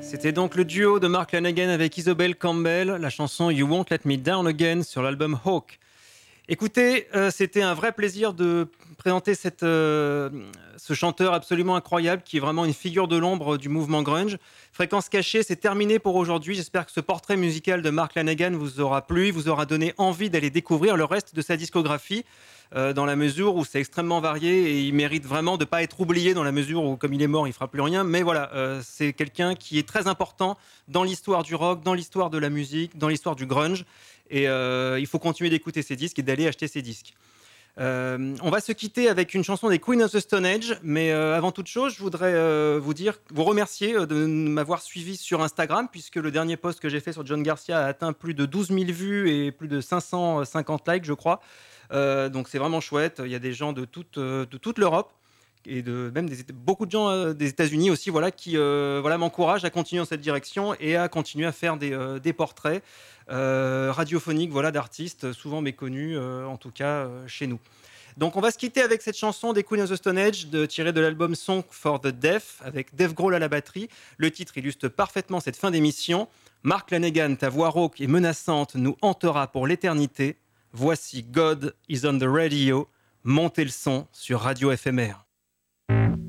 C'était donc le duo de Mark Lanegan avec Isobel Campbell, la chanson You Won't Let Me Down Again sur l'album Hawk. Écoutez, c'était un vrai plaisir de présenter ce chanteur absolument incroyable qui est vraiment une figure de l'ombre du mouvement grunge. Fréquence cachée, c'est terminé pour aujourd'hui. J'espère que ce portrait musical de Mark Lanegan vous aura plu, vous aura donné envie d'aller découvrir le reste de sa discographie, dans la mesure où c'est extrêmement varié et il mérite vraiment de ne pas être oublié dans la mesure où, comme il est mort, il ne fera plus rien. Mais voilà, c'est quelqu'un qui est très important dans l'histoire du rock, dans l'histoire de la musique, dans l'histoire du grunge. Et il faut continuer d'écouter ses disques et d'aller acheter ses disques. On va se quitter avec une chanson des Queen of the Stone Age, mais avant toute chose, je voudrais vous remercier de m'avoir suivi sur Instagram, puisque le dernier post que j'ai fait sur John Garcia a atteint plus de 12 000 vues et plus de 550 likes, je crois. Donc c'est vraiment chouette. Il y a des gens de toute l'Europe et même beaucoup de gens des États-Unis aussi, voilà, qui m'encouragent à continuer dans cette direction et à continuer à faire des portraits radiophoniques, voilà, d'artistes souvent méconnus, en tout cas chez nous. Donc on va se quitter avec cette chanson des Queen of the Stone Age tirée de l'album Song for the Deaf avec Dave Grohl à la batterie. Le titre illustre parfaitement cette fin d'émission. Mark Lanegan, ta voix rauque et menaçante nous hantera pour l'éternité. Voici God is on the radio. Montez le son sur Radio FMR.